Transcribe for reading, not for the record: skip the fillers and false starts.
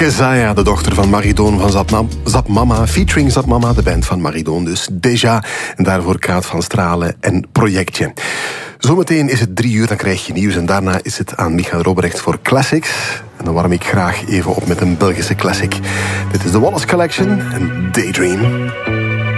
Keziah, de dochter van Maridon van Zap Mama, featuring Zap Mama, de band van Maridon, dus Déjà. En daarvoor Kraat van Stralen en Projectje. Zometeen is het 3 uur, dan krijg je nieuws. En daarna is het aan Michael Robrecht voor Classics. En dan warm ik graag even op met een Belgische classic. Dit is de Wallace Collection en Daydream.